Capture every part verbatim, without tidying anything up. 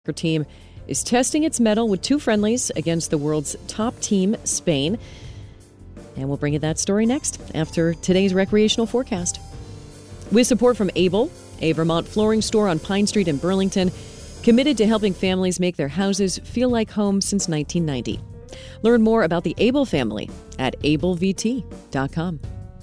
Her team is testing its mettle with two friendlies against the world's top team, Spain. And we'll bring you that story next after today's recreational forecast. With support from Able, a Vermont flooring store on Pine Street in Burlington, committed to helping families make their houses feel like home since nineteen ninety. Learn more about the Able family at able v t dot com.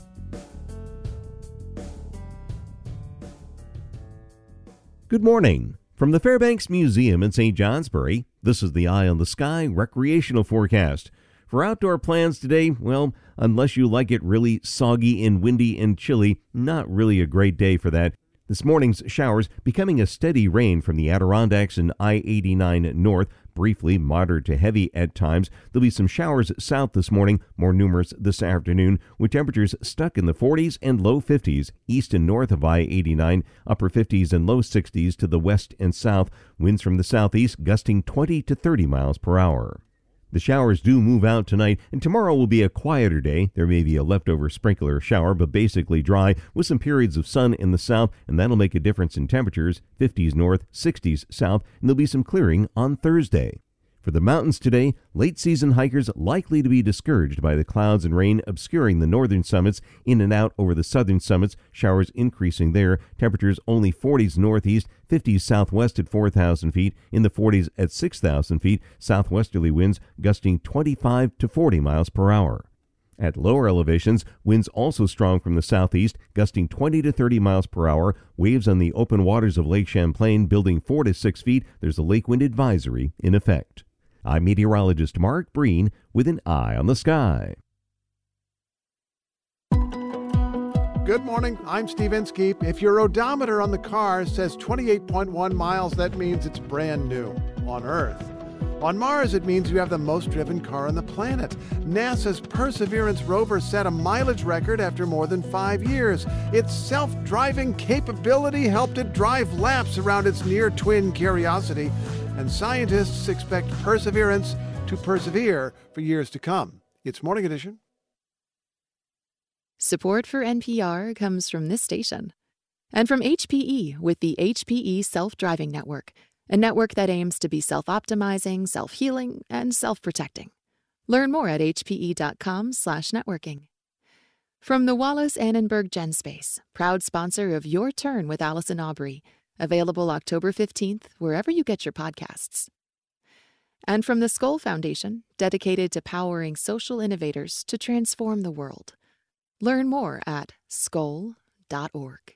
Good morning. From the Fairbanks Museum in Saint Johnsbury, this is the Eye on the Sky recreational forecast. For outdoor plans today, well, unless you like it really soggy and windy and chilly, not really a great day for that. This morning's showers becoming a steady rain from the Adirondacks and I eighty-nine north, briefly moderate to heavy at times. There'll be some showers south this morning, more numerous this afternoon, with temperatures stuck in the forties and low fifties, east and north of I eighty-nine, upper fifties and low sixties to the west and south, winds from the southeast gusting twenty to thirty miles per hour. The showers do move out tonight, and tomorrow will be a quieter day. There may be a leftover sprinkler shower, but basically dry, with some periods of sun in the south, and that'll make a difference in temperatures, fifties north, sixties south, and there'll be some clearing on Thursday. For the mountains today, late-season hikers likely to be discouraged by the clouds and rain obscuring the northern summits, in and out over the southern summits, showers increasing there, temperatures only forties northeast, fifties southwest at four thousand feet, in the forties at six thousand feet, southwesterly winds gusting twenty-five to forty miles per hour. At lower elevations, winds also strong from the southeast, gusting twenty to thirty miles per hour, waves on the open waters of Lake Champlain building four to six feet. There's a lake wind advisory in effect. I'm meteorologist Mark Breen with an Eye on the Sky. Good morning, I'm Steve Inskeep. If your odometer on the car says twenty-eight point one miles, that means it's brand new on Earth. On Mars, it means you have the most driven car on the planet. NASA's Perseverance rover set a mileage record after more than five years. Its self-driving capability helped it drive laps around its near-twin Curiosity. And scientists expect Perseverance to persevere for years to come. It's Morning Edition. Support for N P R comes from this station and from H P E with the H P E Self-Driving Network, a network that aims to be self-optimizing, self-healing, and self-protecting. Learn more at hpe.com slash networking. From the Wallace Annenberg Genspace, proud sponsor of Your Turn with Allison Aubrey, available October fifteenth, wherever you get your podcasts. And from the Skoll Foundation, dedicated to powering social innovators to transform the world. Learn more at skoll dot org.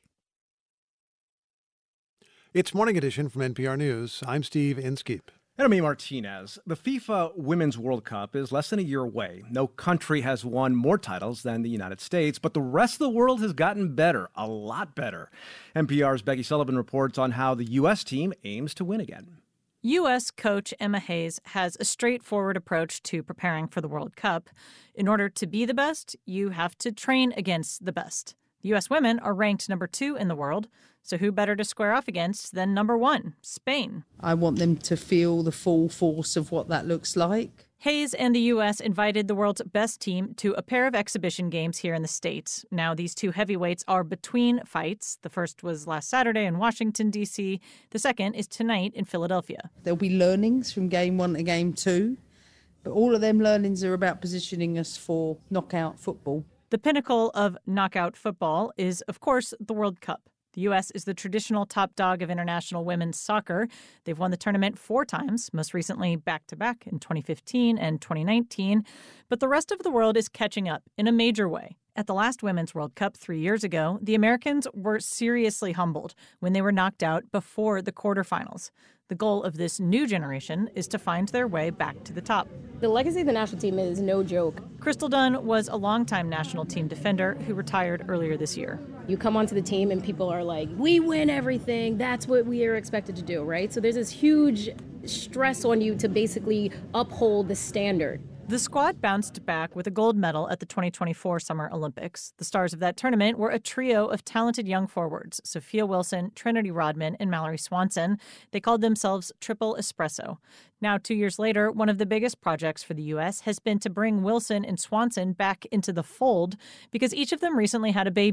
It's Morning Edition from N P R News. I'm Steve Inskeep. And I'm E. Martinez. The FIFA Women's World Cup is less than a year away. No country has won more titles than the United States, but the rest of the world has gotten better, a lot better. N P R's Becky Sullivan reports on how the U S team aims to win again. U S coach Emma Hayes has a straightforward approach to preparing for the World Cup. In order to be the best, you have to train against the best. The U S women are ranked number two in the world, so who better to square off against than number one, Spain? I want them to feel the full force of what that looks like. Hayes and the U S invited the world's best team to a pair of exhibition games here in the States. Now, these two heavyweights are between fights. The first was last Saturday in Washington, D C. The second is tonight in Philadelphia. There'll be learnings from game one to game two, but all of them learnings are about positioning us for knockout football. The pinnacle of knockout football is, of course, the World Cup. The U S is the traditional top dog of international women's soccer. They've won the tournament four times, most recently back-to-back in twenty fifteen and twenty nineteen. But the rest of the world is catching up in a major way. At the last Women's World Cup three years ago, the Americans were seriously humbled when they were knocked out before the quarterfinals. The goal of this new generation is to find their way back to the top. The legacy of the national team is no joke. Crystal Dunn was a longtime national team defender who retired earlier this year. You come onto the team and people are like, we win everything. That's what we are expected to do, right? So there's this huge stress on you to basically uphold the standard. The squad bounced back with a gold medal at the twenty twenty-four Summer Olympics. The stars of that tournament were a trio of talented young forwards, Sophia Wilson, Trinity Rodman, and Mallory Swanson. They called themselves Triple Espresso. Now, two years later, one of the biggest projects for the U S has been to bring Wilson and Swanson back into the fold because each of them recently had a baby.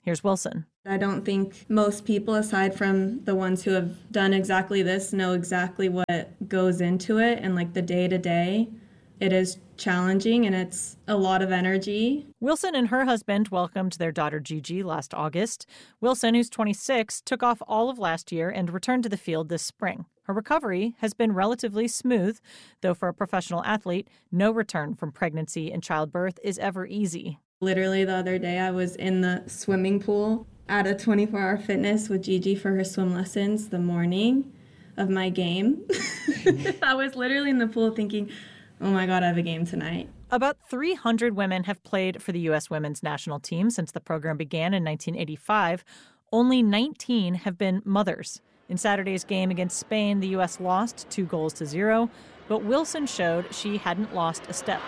Here's Wilson. I don't think most people, aside from the ones who have done exactly this, know exactly what goes into it and like the day-to-day. It is challenging and it's a lot of energy. Wilson and her husband welcomed their daughter Gigi last August. Wilson, who's twenty-six, took off all of last year and returned to the field this spring. Her recovery has been relatively smooth, though for a professional athlete, no return from pregnancy and childbirth is ever easy. Literally the other day I was in the swimming pool at a twenty-four hour fitness with Gigi for her swim lessons the morning of my game. I was literally in the pool thinking, oh my God, I have a game tonight. About three hundred women have played for the U S women's national team since the program began in nineteen eighty-five. Only nineteen have been mothers. In Saturday's game against Spain, the U S lost two goals to zero, but Wilson showed she hadn't lost a step.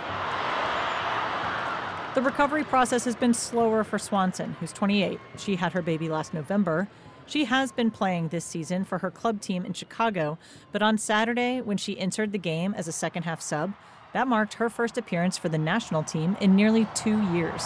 The recovery process has been slower for Swanson, who's twenty-eight. She had her baby last November. She has been playing this season for her club team in Chicago, but on Saturday, when she entered the game as a second-half sub, that marked her first appearance for the national team in nearly two years.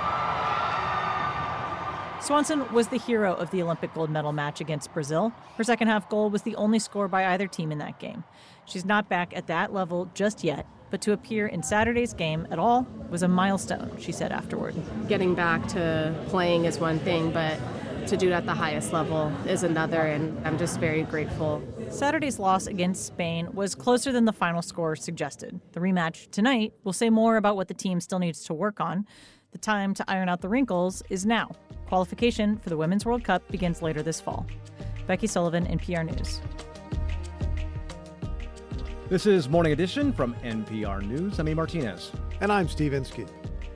Swanson was the hero of the Olympic gold medal match against Brazil. Her second-half goal was the only score by either team in that game. She's not back at that level just yet, but to appear in Saturday's game at all was a milestone, she said afterward. Getting back to playing is one thing, but to do it at the highest level is another, and I'm just very grateful. Saturday's loss against Spain was closer than the final score suggested. The rematch tonight will say more about what the team still needs to work on. The time to iron out the wrinkles is now. Qualification for the Women's World Cup begins later this fall. Becky Sullivan, N P R News. This is Morning Edition from N P R News. I'm E. Martinez. And I'm Steve Inskeep.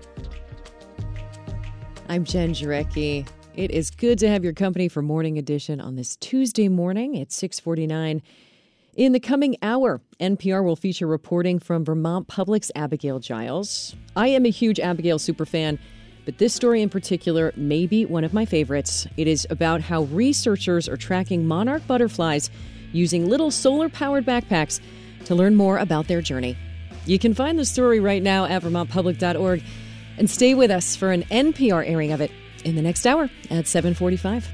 I'm Jen Jarecki. It is good to have your company for Morning Edition on this Tuesday morning at six forty-nine. In the coming hour, N P R will feature reporting from Vermont Public's Abigail Giles. I am a huge Abigail superfan, but this story in particular may be one of my favorites. It is about how researchers are tracking monarch butterflies using little solar-powered backpacks to learn more about their journey. You can find the story right now at vermont public dot org and stay with us for an N P R airing of it in the next hour at seven forty-five.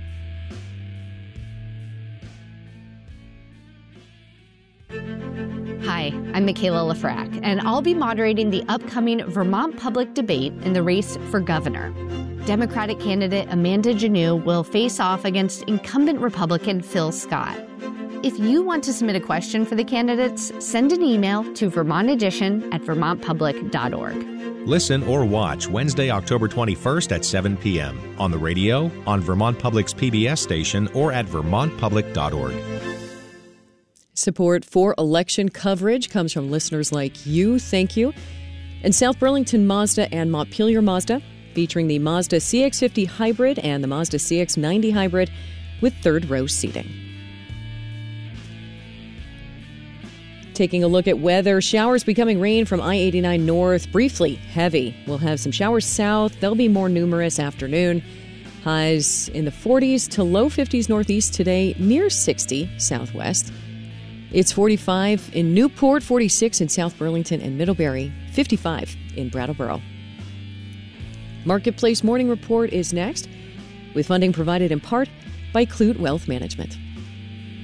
Hi, I'm Michaela Lafrac, and I'll be moderating the upcoming Vermont Public debate in the race for governor. Democratic candidate Amanda Janneau will face off against incumbent Republican Phil Scott. If you want to submit a question for the candidates, send an email to vermont edition at vermont public dot org. Listen or watch Wednesday, October twenty-first at seven p.m. on the radio, on Vermont Public's P B S station, or at vermont public dot org. Support for election coverage comes from listeners like you. Thank you. And South Burlington Mazda and Montpelier Mazda, featuring the Mazda C X fifty Hybrid and the Mazda C X ninety Hybrid with third row seating. Taking a look at weather, showers becoming rain from I eighty-nine north, briefly heavy. We'll have some showers south. They'll be more numerous afternoon. Highs in the forties to low fifties northeast today, near sixty southwest. It's forty-five in Newport, forty-six in South Burlington and Middlebury, fifty-five in Brattleboro. Marketplace Morning Report is next, with funding provided in part by Clute Wealth Management.